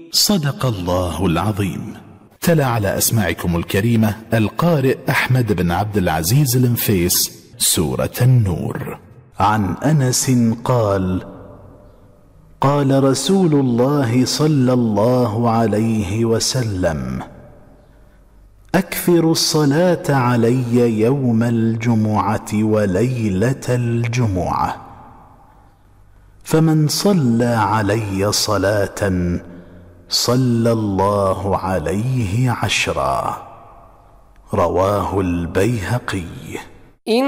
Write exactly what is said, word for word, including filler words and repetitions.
صدق الله العظيم. تلا على أسماعكم الكريمة القارئ أحمد بن عبد العزيز النفيس سورة النور. عن أنس قال: قال رسول الله صلى الله عليه وسلم: أكثروا الصلاة علي يوم الجمعة وليلة الجمعة، فمن صلى علي صلاة صلى الله عليه عشرا. رواه البيهقي.